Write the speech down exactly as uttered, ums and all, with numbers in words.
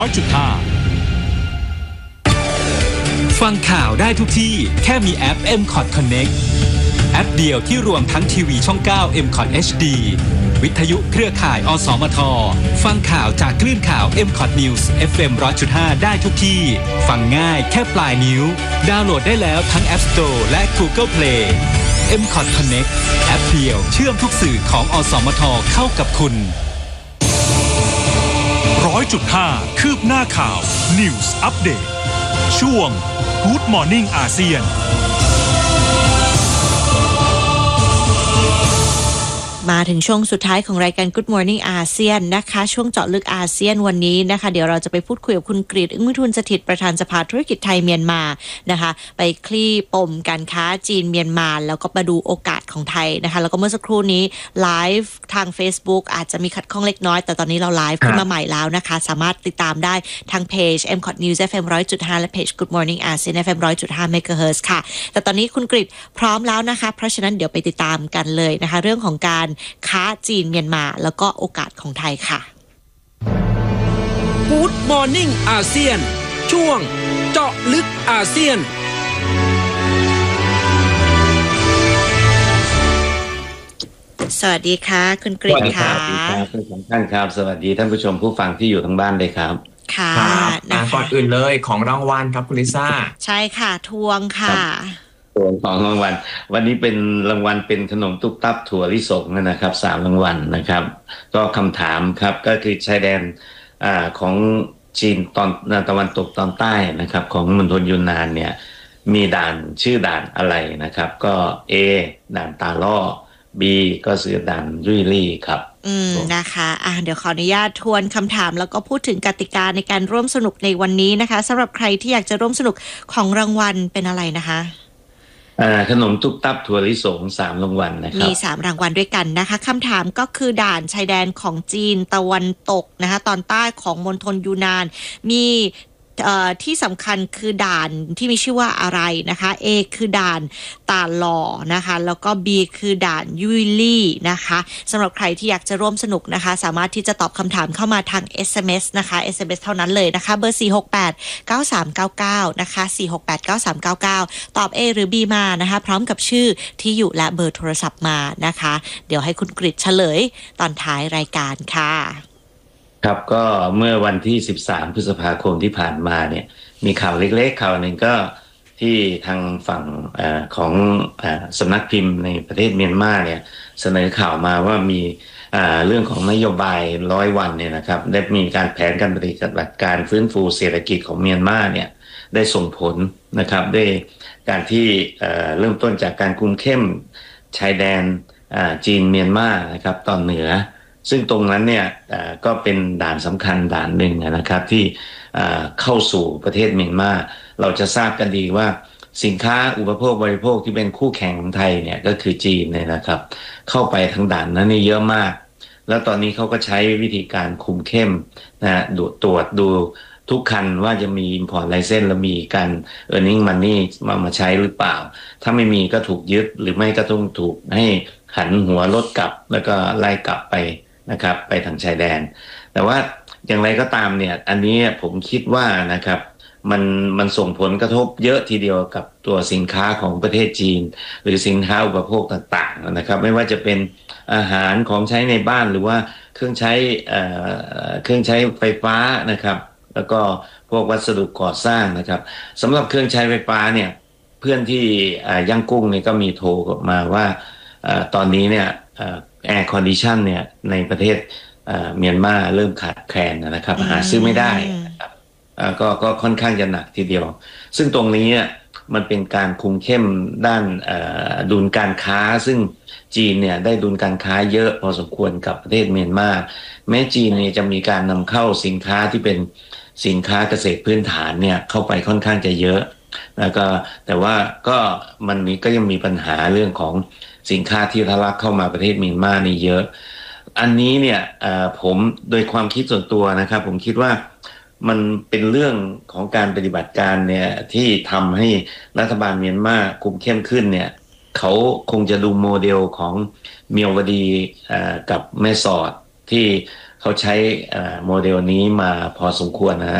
ร้อยจุดห้าฟังข่าวได้ทุกที่แค่มีแอป เอ็ม คอท Connect แอปเดียวที่รวมทั้งทีวีช่อง เก้า เอ็ม คอท เอช ดี วิทยุเครือข่ายอสมทฟังข่าวจากคลื่นข่าว เอ็ม คอท News เอฟ เอ็ม หนึ่งร้อยจุดห้า ได้ทุกที่ฟังง่ายแค่ปลายนิ้วดาวน์โหลดได้แล้วทั้ง App Store และ Google Play เอ็ม คอท Connect แอปเดียวเชื่อมทุกสื่อของอสมทเข้ากับคุณร้อยจุดห้า คืบหน้าข่าว News Update ช่วง Good Morning อาเซียนมาถึงช่วงสุดท้ายของรายการ Good Morning อาเซียนนะคะช่วงเจาะลึกอาเซียนวันนี้นะคะเดี๋ยวเราจะไปพูดคุยกับคุณกฤษ อึ้งวิทูลสถิตประธานสภาธุรกิจไทยเมียนมานะคะไปคลี่ปมการค้าจีนเมียนมาแล้วก็มาดูโอกาสของไทยนะคะแล้วก็เมื่อสักครู่นี้ไลฟ์ทาง Facebook อาจจะมีขัดข้องเล็กน้อยแต่ตอนนี้เราไลฟ์ขึ้นมาใหม่แล้วนะคะสามารถติดตามได้ทางเพจ เอ็ม คอท News เอฟ เอ็ม หนึ่งร้อยจุดห้า และเพจ Good Morning อาเซียน เอฟ เอ็ม หนึ่งร้อยจุดห้า เมกะเฮิรตซ์ ค่ะแต่ตอนนี้คุณกฤษพร้อมแล้วนะคะเพราะฉะนั้นเดี๋ยวไปติดตามกันเลยนะคะเรื่องของการค้าจีนเมียนมาแล้วก็โอกาสของไทยค่ะ Good Morning อาเซียนช่วงเจาะลึกอาเซียนสวัสดีค่ะคุณกฤษค่ะสวัสดีครับทุกท่านครับสวัสดีท่านผู้ชมผู้ฟังที่อยู่ทางบ้านเลยครับค่ะก่อนอื่นเลยของรางวัลครับคุณลิซ่าใช่ค่ะทวงค่ะส่วนของรางวัลวันนี้เป็นรางวัลเป็นขนมตุ๊บตับถั่วลิสงนะครับสามรางวัลนะครับก็คำถามครับก็คือชายแดนอ่าของจีนตอนตะวันตกตอนใต้นะครับของมณฑลยูนนานเนี่ยมีด่านชื่อด่านอะไรนะครับก็ A ด่านตาล่อ B ก็คือด่านยุยลี่ครับอืมนะคะอ่ะเดี๋ยวขออนุญาตทวนคำถามแล้วก็พูดถึงกติกาในการร่วมสนุกในวันนี้นะคะสำหรับใครที่อยากจะร่วมสนุกของรางวัลเป็นอะไรนะคะขนมตุ๊บตับถั่วลิสงสามรางวัลนะครับมีสามรางวัลด้วยกันนะคะคำถามก็คือด่านชายแดนของจีนตะวันตกนะคะตอนใต้ของมณฑลยูนานมีที่สำคัญคือด่านที่มีชื่อว่าอะไรนะคะ A คือด่านตาหล่อนะคะแล้วก็ B คือด่านยุยลี่นะคะสำหรับใครที่อยากจะร่วมสนุกนะคะสามารถที่จะตอบคำถามเข้ามาทาง เอส เอ็ม เอส นะคะ เอส เอ็ม เอส เท่านั้นเลยนะคะเบอร์สี่ หก แปด เก้า สาม เก้า เก้านะคะสี่ หก แปด เก้า สาม เก้า เก้าตอบ A หรือ B มานะคะพร้อมกับชื่อที่อยู่และเบอร์โทรศัพท์มานะคะเดี๋ยวให้คุณกฤษเฉลยตอนท้ายรายการค่ะครับก็เมื่อวันที่สิบสามพฤษภาคมที่ผ่านมาเนี่ยมีข่าวเล็กๆข่าวหนึ่งก็ที่ทางฝั่งเอ่อของเอ่อสำนักพิมพ์ในประเทศเมียนมาเนี่ยเสนอข่าวมาว่ามีเอ่อเรื่องของนโยบายร้อยวันเนี่ยนะครับได้มีการแผนการปฏิบัติการฟื้นฟูเศรษฐกิจของเมียนมาเนี่ยได้ส่งผลนะครับด้วยการที่เอ่อเริ่มต้นจากการคุมเข้มชายแดนอ่าจีนเมียนมานะครับตอนเหนือซึ่งตรงนั้นเนี่ยก็เป็นด่านสำคัญด่านหนึ่งนะครับที่เข้าสู่ประเทศเมียนมาเราจะทราบกันดีว่าสินค้าอุปโภคบริโภคที่เป็นคู่แข่งของไทยเนี่ยก็คือจีนเนี่ยนะครับเข้าไปทางด่านนั้นนี่เยอะมากแล้วตอนนี้เขาก็ใช้วิธีการคุมเข้มนะดูตรวจดูทุกคันว่าจะมี import license แล้วมีการ earning money มามาใช้หรือเปล่าถ้าไม่มีก็ถูกยึดหรือไม่ก็ต้องถูกให้หันหัวรถกลับแล้วก็ไล่กลับไปนะครับไปทางชายแดนแต่ว่าอย่างไรก็ตามเนี่ยอันนี้ผมคิดว่านะครับมันมันส่งผลกระทบเยอะทีเดียวกับตัวสินค้าของประเทศจีนหรือสินค้าอุปโภคต่างๆนะครับไม่ว่าจะเป็นอาหารของใช้ในบ้านหรือว่าเครื่องใช้เอ่อเครื่องใช้ไฟฟ้านะครับแล้วก็พวกวัสดุก่อสร้างนะครับสำหรับเครื่องใช้ไฟฟ้าเนี่ยเพื่อนที่ย่างกุ้งเนี่ยก็มีโทรมาว่าตอนนี้เนี่ยแอร์คอนดิชันเนี่ยในประเทศเมียนมาเริ่มขาดแคลนนะครับหาซื้อไม่ได้นะครับก็ก็ค่อนข้างจะหนักทีเดียวซึ่งตรงนี้มันเป็นการคุมเข้มด้านดุลการค้าซึ่งจีนเนี่ยได้ดุลการค้าเยอะพอสมควรกับประเทศเมียนมาแม้จีนเนี่ยจะมีการนำเข้าสินค้าที่เป็นสินค้าเกษตรพื้นฐานเนี่ยเข้าไปค่อนข้างจะเยอะแล้วก็แต่ว่าก็มันมีก็ยังมีปัญหาเรื่องของสินค้าที่ทะลักเข้ามาประเทศเมียนมานี่เยอะอันนี้เนี่ยผมโดยความคิดส่วนตัวนะครับผมคิดว่ามันเป็นเรื่องของการปฏิบัติการเนี่ยที่ทำให้รัฐบาลเมียนมาคุมเข้มขึ้นเนี่ยเขาคงจะดูโมเดลของเมียวดีกับแม่สอดที่เขาใช้โมเดลนี้มาพอสมควรนะ